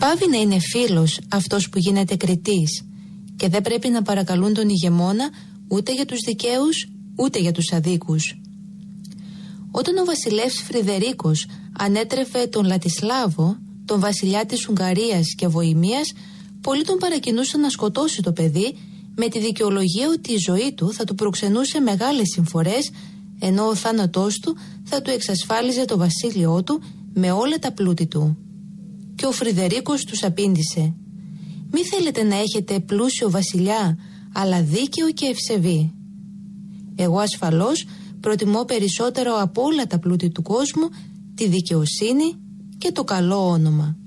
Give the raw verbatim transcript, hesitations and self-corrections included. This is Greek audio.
Πάβει να είναι φίλος αυτός που γίνεται κριτής και δεν πρέπει να παρακαλούν τον ηγεμόνα ούτε για τους δικαίους ούτε για τους αδίκους. Όταν ο βασιλεύς Φρυδερίκος ανέτρεφε τον Λατισλάβο, τον βασιλιά της Ουγγαρίας και Βοημίας, πολλοί τον παρακινούσαν να σκοτώσει το παιδί με τη δικαιολογία ότι η ζωή του θα του προξενούσε μεγάλες συμφορές, ενώ ο θάνατός του θα του εξασφάλιζε το βασίλειό του με όλα τα πλούτη του. Και ο Φρυδερίκος τους απήντησε: «Μη θέλετε να έχετε πλούσιο βασιλιά, αλλά δίκαιο και ευσεβή. Εγώ ασφαλώς προτιμώ περισσότερο από όλα τα πλούτη του κόσμου τη δικαιοσύνη και το καλό όνομα».